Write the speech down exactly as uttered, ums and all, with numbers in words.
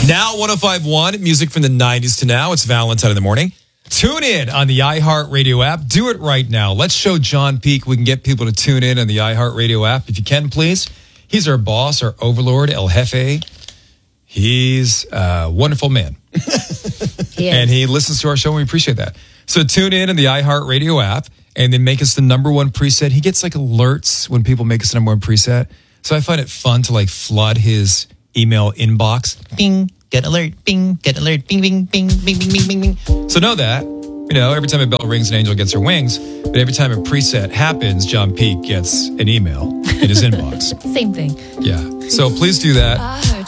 Now one oh five point one, music from the nineties to now. It's Valentine in the morning. Tune in on the iHeartRadio app. Do it right now. Let's show John Peak we can get people to tune in on the iHeartRadio app. If you can, please. He's our boss, our overlord, El Jefe. He's a wonderful man. He and he listens to our show, and we appreciate that. So tune in on the iHeartRadio app, and then make us the number one preset. He gets like alerts when people make us the number one preset. So I find it fun to like flood his email inbox. Bing, get alert, bing, get alert, bing, bing, bing, bing, bing, bing, bing, bing. So know that, you know, every time a bell rings, an angel gets her wings. But every time a preset happens, John Peak gets an email in his inbox. Same thing. Yeah. So please do that.